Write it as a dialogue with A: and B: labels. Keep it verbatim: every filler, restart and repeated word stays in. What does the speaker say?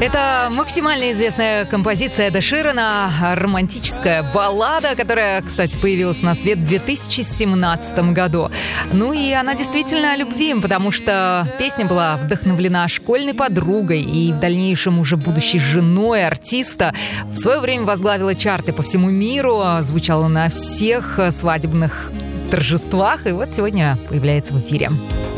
A: Это максимально известная композиция Эда Ширана, романтическая баллада, которая, кстати, появилась на свет в две тысячи семнадцатом году. Ну и она действительно о любви, потому что песня была вдохновлена школьной подругой и в дальнейшем уже будущей женой артиста. В свое время возглавила чарты по всему миру, звучала на всех свадебных торжествах, и вот сегодня появляется в эфире.